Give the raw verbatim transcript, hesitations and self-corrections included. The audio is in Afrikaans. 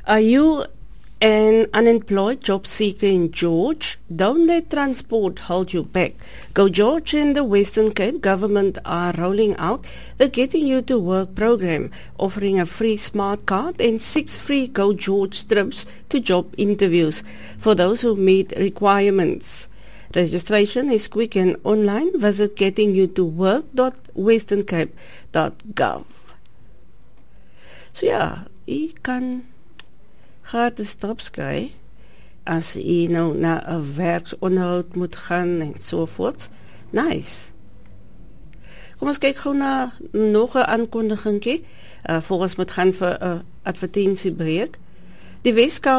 Are you an unemployed job seeker in George? Don't let transport hold you back. Go George and the Western Cape government are rolling out the Getting You to Work program, offering a free smart card and six free Go George trips to job interviews for those who meet requirements. Registration is quick and online. Visit getting you to work dot western cape dot gov. So ja, u kan gratis trips kry as u nou na 'n werksonderhoud moet gaan en so voort. Nice. Kom ons kyk gou na nog 'n aankondigingkie uh, voor ons moet gaan vir 'n uh, advertensiebreek. Die Weskaap